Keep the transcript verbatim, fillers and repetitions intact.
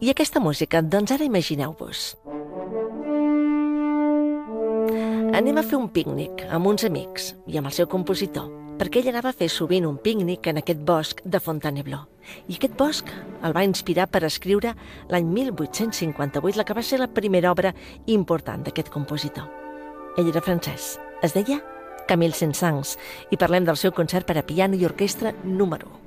I aquesta música, doncs ara imagineu-vos. Anem a fer un pícnic amb uns amics i amb el seu compositor, perquè ell anava a fer sovint un pícnic en aquest bosc de Fontainebleau. I aquest bosc el va inspirar per escriure l'any mil vuit-cents cinquanta-vuit la que va ser la primera obra important d'aquest compositor. Ell era francès, es deia Camille Saint-Saëns, i parlem del seu concert per a piano i orquestra número u.